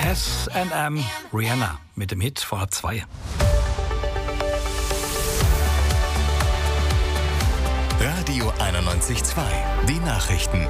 S&M Rihanna mit dem Hit vor 2. Radio 91.2, die Nachrichten.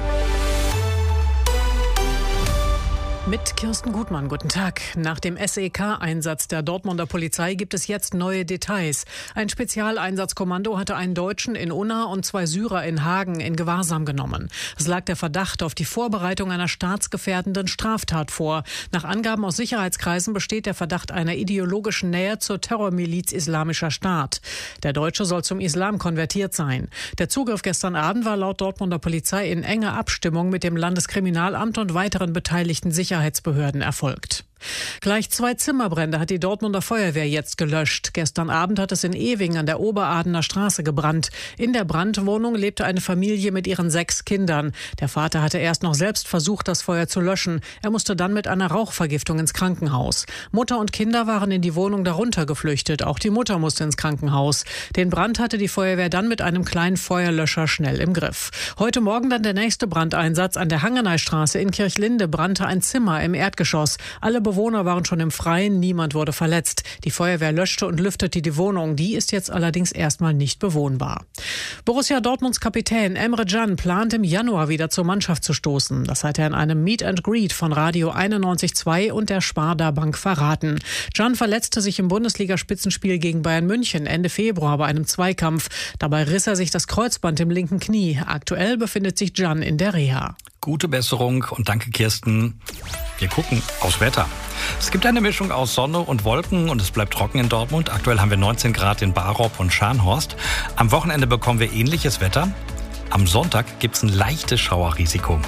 Mit Kirsten Gutmann, guten Tag. Nach dem SEK-Einsatz der Dortmunder Polizei gibt es jetzt neue Details. Ein Spezialeinsatzkommando hatte einen Deutschen in Unna und 2 Syrer in Hagen in Gewahrsam genommen. Es lag der Verdacht auf die Vorbereitung einer staatsgefährdenden Straftat vor. Nach Angaben aus Sicherheitskreisen besteht der Verdacht einer ideologischen Nähe zur Terrormiliz Islamischer Staat. Der Deutsche soll zum Islam konvertiert sein. Der Zugriff gestern Abend war laut Dortmunder Polizei in enger Abstimmung mit dem Landeskriminalamt und weiteren beteiligten Sicherheitsbehörden erfolgt. Gleich 2 Zimmerbrände hat die Dortmunder Feuerwehr jetzt gelöscht. Gestern Abend hat es in Ewing an der Oberadener Straße gebrannt. In der Brandwohnung lebte eine Familie mit ihren 6 Kindern. Der Vater hatte erst noch selbst versucht, das Feuer zu löschen. Er musste dann mit einer Rauchvergiftung ins Krankenhaus. Mutter und Kinder waren in die Wohnung darunter geflüchtet. Auch die Mutter musste ins Krankenhaus. Den Brand hatte die Feuerwehr dann mit einem kleinen Feuerlöscher schnell im Griff. Heute Morgen dann der nächste Brandeinsatz. An der Hangeneystraße in Kirchlinde brannte ein Zimmer im Erdgeschoss. Alle Bewohner waren schon im Freien, niemand wurde verletzt. Die Feuerwehr löschte und lüftete die Wohnung. Die ist jetzt allerdings erstmal nicht bewohnbar. Borussia Dortmunds Kapitän Emre Can plant im Januar wieder zur Mannschaft zu stoßen. Das hat er in einem Meet and Greet von Radio 91.2 und der Sparda Bank verraten. Can verletzte sich im Bundesliga-Spitzenspiel gegen Bayern München Ende Februar bei einem Zweikampf. Dabei riss er sich das Kreuzband im linken Knie. Aktuell befindet sich Can in der Reha. Gute Besserung und danke, Kirsten. Wir gucken aufs Wetter. Es gibt eine Mischung aus Sonne und Wolken und es bleibt trocken in Dortmund. Aktuell haben wir 19 Grad in Barop und Scharnhorst. Am Wochenende bekommen wir ähnliches Wetter. Am Sonntag gibt es ein leichtes Schauerrisiko.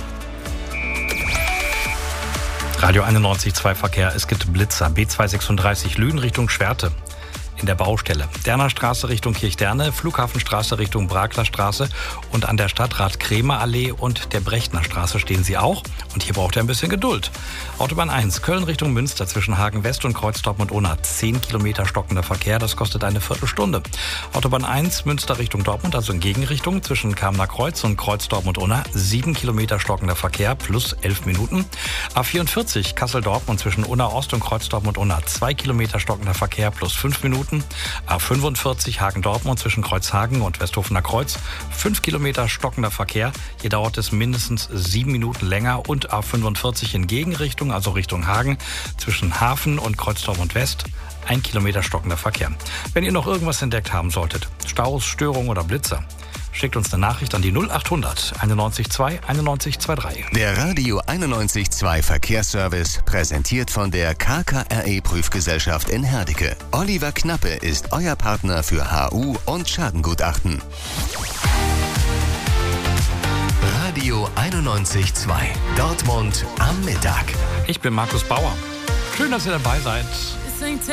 Radio 91.2 Verkehr. Es gibt Blitzer. B236 Lünen Richtung Schwerte. In der Baustelle. Derner Straße Richtung Kirchderne, Flughafenstraße Richtung Braglerstraße und an der Stadtrat-Kremer-Allee und der Brechtner Straße stehen sie auch. Und hier braucht ihr ein bisschen Geduld. Autobahn 1, Köln Richtung Münster zwischen Hagen West und Kreuz Dortmund-Unna. 10 Kilometer stockender Verkehr, das kostet eine Viertelstunde. Autobahn 1, Münster Richtung Dortmund, also in Gegenrichtung zwischen Kamener Kreuz und Kreuz Dortmund-Unna. 7 Kilometer stockender Verkehr plus 11 Minuten. A44, Kassel-Dortmund zwischen Unna Ost und Kreuz Dortmund-Unna. 2 Kilometer stockender Verkehr plus 5 Minuten. A45 Hagen-Dortmund zwischen Kreuzhagen und Westhofener Kreuz. 5 Kilometer stockender Verkehr. Hier dauert es mindestens 7 Minuten länger. Und A45 in Gegenrichtung, also Richtung Hagen, zwischen Hafen und Kreuz Dortmund West. 1 Kilometer stockender Verkehr. Wenn ihr noch irgendwas entdeckt haben solltet, Staus, Störungen oder Blitzer, schickt uns eine Nachricht an die 0800 91 2 91 23. Der Radio 91.2 Verkehrsservice präsentiert von der KKRE-Prüfgesellschaft in Herdecke. Oliver Knappe ist euer Partner für HU und Schadengutachten. Radio 91.2 Dortmund am Mittag. Ich bin Markus Bauer. Schön, dass ihr dabei seid.